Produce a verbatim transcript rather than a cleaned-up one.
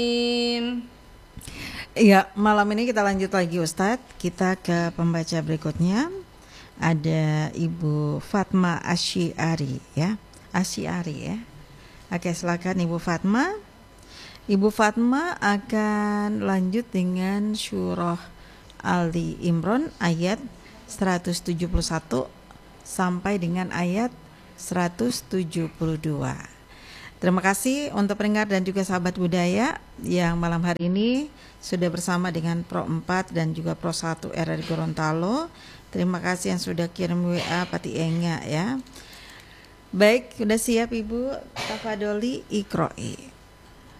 Ya, malam ini kita lanjut lagi Ustadz. Kita ke pembaca berikutnya. Ada Ibu Fatma Asy'ari ya. Asy'ari ya. Oke, silakan Ibu Fatma. Ibu Fatma akan lanjut dengan surah Ali Imran ayat seratus tujuh puluh satu sampai dengan ayat seratus tujuh puluh dua. Terima kasih untuk pendengar dan juga sahabat budaya yang malam hari ini sudah bersama dengan Pro empat dan juga Pro satu R R Gorontalo. Terima kasih yang sudah kirim W A Pati Enga ya. Baik, sudah siap Ibu? Tafadholi Iqra'i.